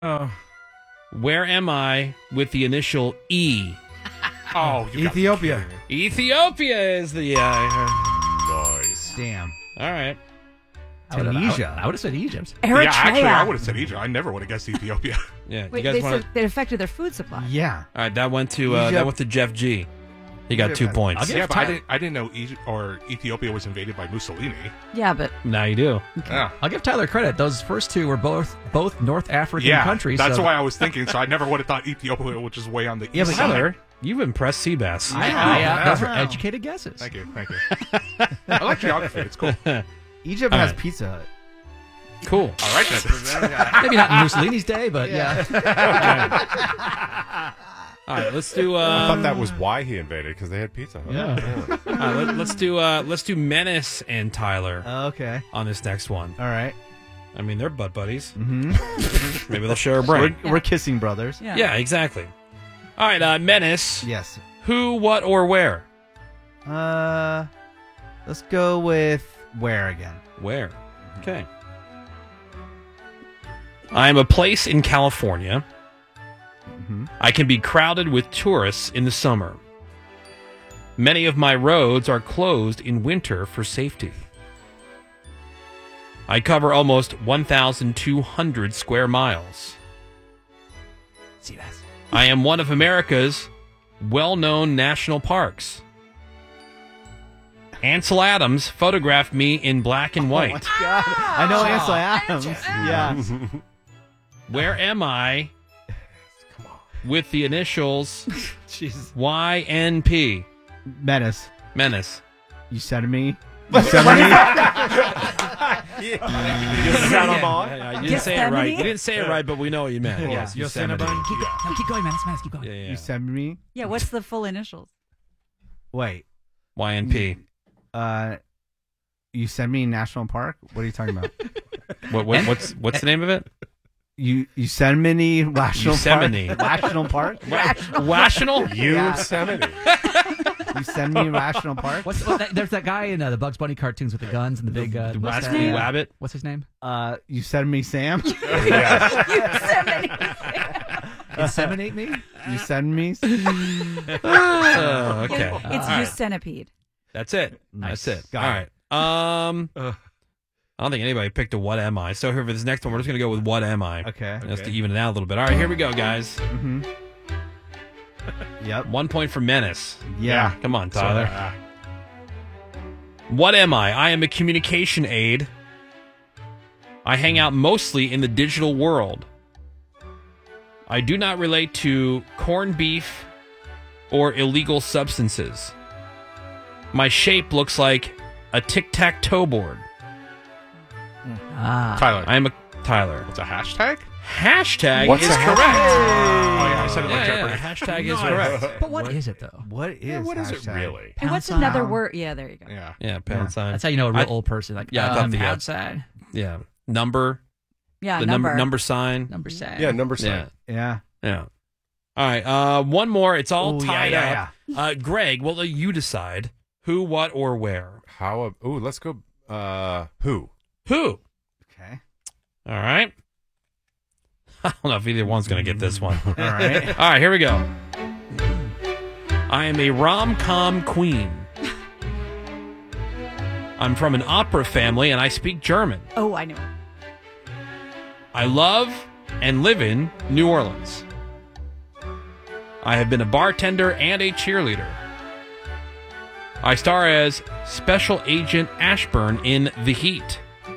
Oh. Where am I with the initial E? Oh, Ethiopia. Ethiopia is the... Nice. Damn. All right. Tunisia. I would have said Egypt. Eritrea. Yeah, actually, I would have said Egypt. I never would have guessed Ethiopia. Yeah. Wait, you they guys want said it affected their food supply. Yeah. All right, that went to Jeff G. He got Egypt 2 has- points. I'll Yeah, but I didn't know Ethiopia was invaded by Mussolini. Yeah, but Now you do. Yeah. I'll give Tyler credit. Those first two were both North African countries. That's so why I was thinking. So I never would have thought Ethiopia, which is way on the Yeah, east but side. Tyler, you've impressed Seabass. Those were educated guesses. Thank you. I like geography. It's cool. Egypt All has right. Pizza Hut. Cool. All right, then. Maybe not in Mussolini's day, but yeah. All right, let's do. I thought that was why he invaded, because they had Pizza Hut. Yeah. All right, let's do Menace and Tyler Okay. on this next one. All right. I mean, they're butt buddies. Mm-hmm. Maybe they'll share a brain. We're kissing brothers. yeah. Yeah, exactly. All right, Menace. Yes. Who, what, or where? Let's go with where again? Where? Okay. I am a place in California. Mm-hmm. I can be crowded with tourists in the summer. Many of my roads are closed in winter for safety. I cover almost 1,200 square miles. See that? I am one of America's well-known national parks. Ansel Adams photographed me in black and white. God, I know Ansel Adams. Yeah. Where am I with the initials Jesus. YNP? Menace. Menace. You said me. You said me. You set him on. You didn't say it right. You didn't say it right, but we know what you meant. Cool. Yes, Yosemite. Keep going, man. Keep going. Yeah, yeah. You said me. Yeah, what's the full initials? Wait. YNP. Yosemite National Park. What are you talking about? What's the name of it? Yosemite National Yosemite. Park. National Park. Rational? Yosemite. Yosemite National Park. There's that guy in the Bugs Bunny cartoons with the guns and the big mustache. Waspy Wabbit. What's his name? Yosemite Sam. Inseminate me? Yosemite. Oh, okay. It's All right. Eucenipede. That's it. Nice. That's it. Got All it. right. I don't think anybody picked a what am I. So here for this next one, we're just going to go with what am I. Okay. Just to even it out a little bit. All right, here we go, guys. Mm-hmm. Yep. 1 point for Menace. Yeah. Come on, Tyler. What am I? I am a communication aid. I hang out mostly in the digital world. I do not relate to corned beef or illegal substances. My shape looks like a tic-tac-toe board. Tyler. I am a Tyler. It's a hashtag? Hashtag What's is a correct. Oh, yeah, I said it like Yeah, Jeopardy. hashtag is correct. But what is it, though? What is What is it hashtag? really? And what's Pound another sign. word? Yeah, there you go. Yeah. Yeah, pound sign. That's how you know a real I- old person. Like, Yeah, I thought the- outside. Yeah. Number. Yeah, The number sign. Number sign. Yeah, number sign. Yeah. Yeah. Yeah. All right. One more. It's all Ooh, tied yeah. up. Greg, well, you decide who, what, or where. Let's go. Who? Who? Okay. All right. I don't know if either one's going to get this one. All right. All right, here we go. I am a rom-com queen. I'm from an opera family, and I speak German. Oh, I know. I love and live in New Orleans. I have been a bartender and a cheerleader. I star as Special Agent Ashburn in The Heat.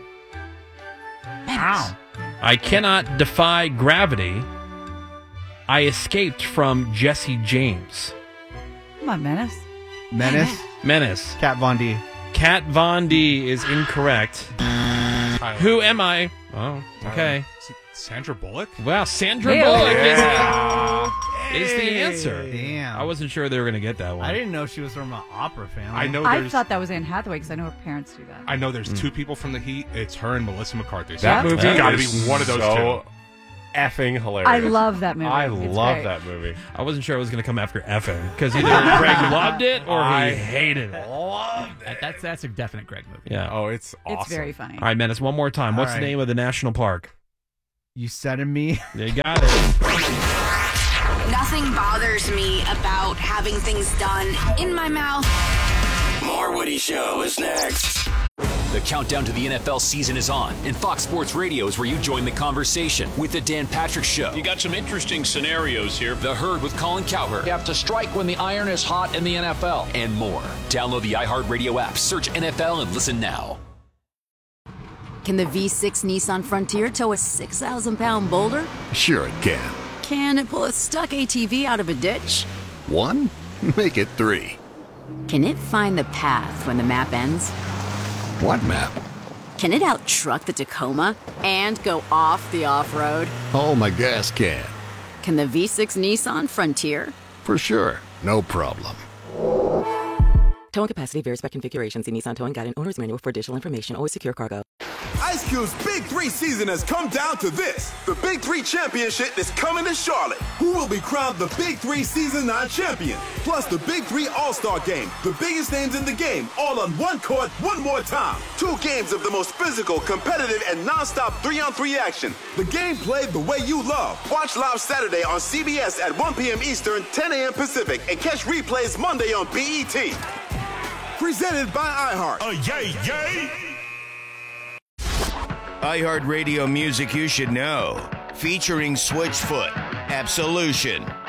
Wow. I cannot defy gravity. I escaped from Jesse James. Come on, Menace. Menace. Menace. Kat Von D. Kat Von D is incorrect. Tyler. Who am I? Oh, okay. Sandra Bullock? Wow, Sandra Hey, Bullock yeah. is the answer. Damn. I wasn't sure they were going to get that one. I didn't know she was from an opera family. I know I there's thought that was Anne Hathaway because I know her parents do that. I know there's two people from The Heat. It's her and Melissa McCarthy. So That Yeah. movie it's got to be is one of those so two. effing hilarious. I love that movie. I It's love great. that movie. I wasn't sure it was going to come after effing because either Greg loved it or he hated it. That's a definite Greg movie. Yeah. Oh, it's awesome. It's very funny. All right, Menace, one more time. What's All the right. name of the national park? You said to me. You got it. Nothing bothers me about having things done in my mouth. More Woody Show is next. The countdown to the NFL season is on, and Fox Sports Radio is where you join the conversation with the Dan Patrick Show. You got some interesting scenarios here. The Herd with Colin Cowherd. You have to strike when the iron is hot in the NFL. And more. Download the iHeartRadio app, search NFL, and listen now. Can the V6 Nissan Frontier tow a 6,000-pound boulder? Sure it can. Can it pull a stuck ATV out of a ditch? 1? Make it 3. Can it find the path when the map ends? What map? Can it out-truck the Tacoma and go off the off-road? Oh, my gas can. Can the V6 Nissan Frontier? For sure. No problem. Towing capacity varies by configuration. See Nissan Towing Guide and Owner's Manual for additional information. Always secure cargo. Ice Cube's Big 3 season has come down to this. The Big 3 Championship is coming to Charlotte. Who will be crowned the Big 3 Season 9 champion? Plus the Big 3 All-Star Game. The biggest names in the game, all on one court, one more time. 2 games of the most physical, competitive, and non-stop 3-on-3 action. The game played the way you love. Watch live Saturday on CBS at 1 p.m. Eastern, 10 a.m. Pacific, and catch replays Monday on BET. Presented by iHeart. Yay, yay! iHeartRadio music you should know. Featuring Switchfoot, Absolution,